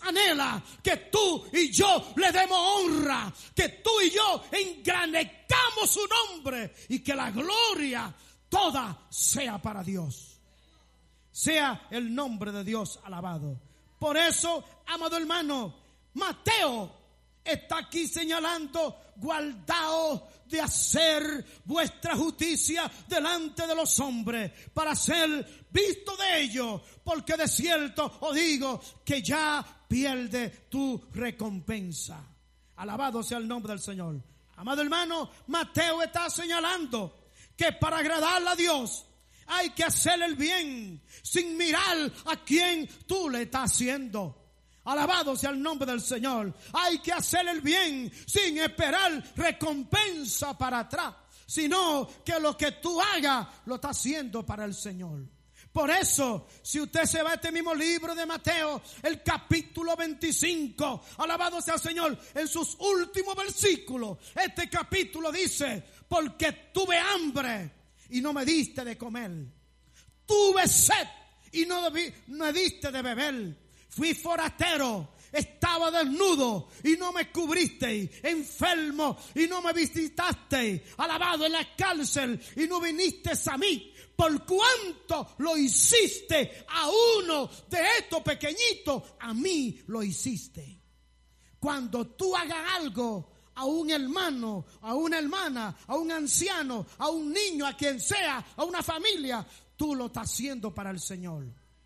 anhela que tú y yo le demos honra, que tú y yo engrandezcamos su nombre y que la gloria toda sea para Dios. Sea el nombre de Dios alabado. Por eso, amado hermano, Mateo está aquí señalando: guardaos de hacer vuestra justicia delante de los hombres para ser visto de ellos, porque de cierto os digo que ya pierde tu recompensa. Alabado sea el nombre del Señor. Amado hermano, Mateo está señalando que para agradarle a Dios hay que hacer el bien sin mirar a quién tú le estás haciendo. Alabado sea el nombre del Señor. Hay que hacer el bien sin esperar recompensa para atrás, sino que lo que tú hagas lo estás haciendo para el Señor. Por eso, si usted se va a este mismo libro de Mateo, el capítulo 25, alabado sea el Señor, en sus últimos versículos, este capítulo dice: porque tuve hambre y no me diste de comer, tuve sed y no me diste de beber, fui forastero, estaba desnudo y no me cubristeis, enfermo y no me visitasteis, alabado en la cárcel y no vinisteis a mí. Por cuanto lo hiciste a uno de estos pequeñitos, a mí lo hiciste. Cuando tú hagas algo a un hermano, a una hermana, a un anciano, a un niño, a quien sea, a una familia, tú lo estás haciendo para el Señor.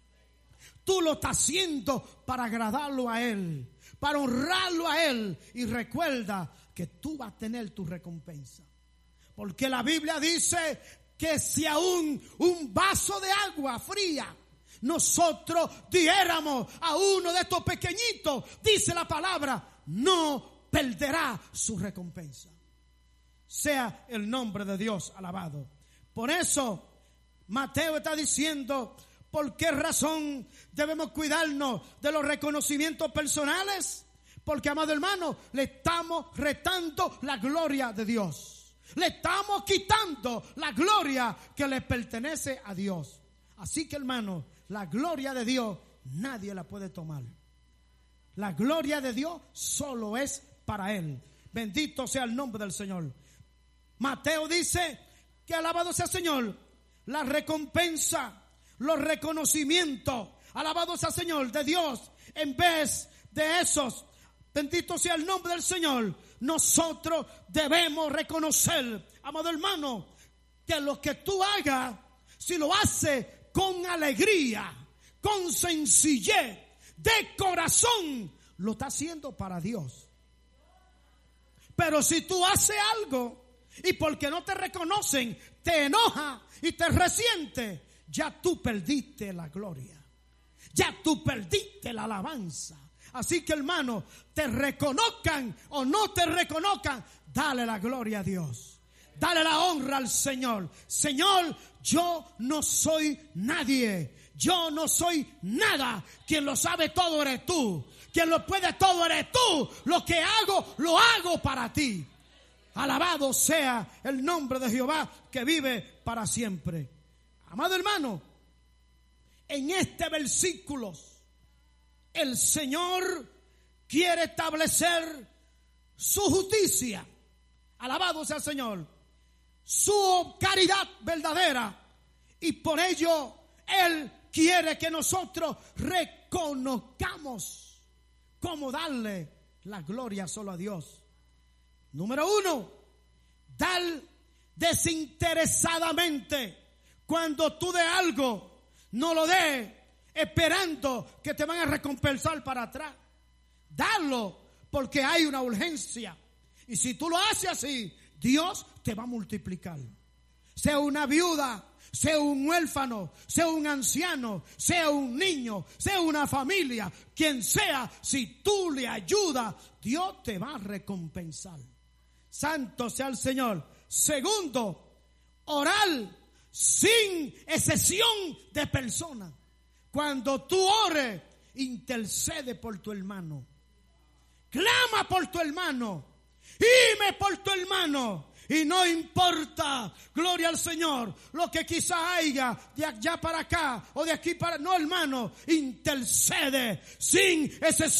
Tú lo estás haciendo para agradarlo a Él, para honrarlo a Él. Y recuerda que tú vas a tener tu recompensa. Porque la Biblia dice que si aún un vaso de agua fría nosotros diéramos a uno de estos pequeñitos, dice la palabra, no perderá su recompensa. Sea el nombre de Dios alabado. Por eso Mateo está diciendo: ¿por qué razón debemos cuidarnos de los reconocimientos personales? Porque, amado hermano, le estamos retando la gloria de Dios. Le estamos quitando la gloria que le pertenece a Dios. Así que, hermano, la gloria de Dios nadie la puede tomar. La gloria de Dios solo es para Él. Bendito sea el nombre del Señor. Mateo dice que alabado sea el Señor, la recompensa, los reconocimientos, alabado sea el Señor, de Dios, en vez de esos, bendito sea el nombre del Señor, nosotros debemos reconocer, amado hermano, que lo que tú hagas, si lo haces con alegría, con sencillez, de corazón, lo está haciendo para Dios. Pero si tú haces algo y porque no te reconocen, te enoja y te resiente, ya tú perdiste la gloria. Ya tú perdiste la alabanza. Así que, hermano, te reconozcan o no te reconozcan, dale la gloria a Dios. Dale la honra al Señor. Señor, yo no soy nadie. Yo no soy nada. Quien lo sabe todo eres tú. Quien lo puede todo eres tú. Lo que hago, lo hago para ti. Alabado sea el nombre de Jehová que vive para siempre. Amado hermano, en este versículo el Señor quiere establecer su justicia. Alabado sea el Señor. Su caridad verdadera. Y por ello Él quiere que nosotros reconozcamos cómo darle la gloria solo a Dios. Número 1, dar desinteresadamente. Cuando tú de algo, no lo des esperando que te van a recompensar para atrás. Darlo porque hay una urgencia. Y si tú lo haces así, Dios te va a multiplicar. Sea una viuda, sea un huérfano, sea un anciano, sea un niño, sea una familia, quien sea, si tú le ayudas, Dios te va a recompensar. Santo sea el Señor. Segundo, orar sin excepción de persona. Cuando tú ores, intercede por tu hermano. Clama por tu hermano. Gime por tu hermano. Y no importa, gloria al Señor, lo que quizá haya de allá para acá o de aquí para... No, hermano, intercede sin excepción